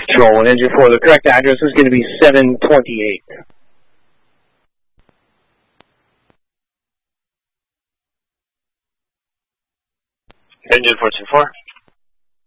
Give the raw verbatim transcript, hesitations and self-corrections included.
Control, and Engine four, the correct address is going to be seven twenty-eight. Engine four two four.